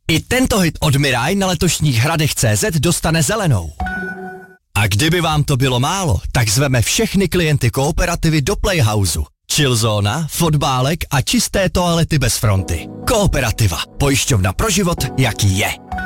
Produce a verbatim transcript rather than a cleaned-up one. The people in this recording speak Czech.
I tento hit od Mirai na letošních hradech C Z dostane zelenou. A kdyby vám to bylo málo, tak zveme všechny klienty Kooperativy do Playhouseu. Chillzóna, fotbálek a čisté toalety bez fronty. Kooperativa. Pojišťovna pro život, jaký je.